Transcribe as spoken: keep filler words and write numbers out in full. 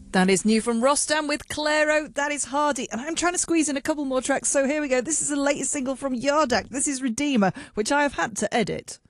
That is new from Rostam with Claro. That is Hardy. And I'm trying to squeeze in a couple more tracks. So here we go. This is the latest single from Yardak. This is Redeemer, which I have had to edit.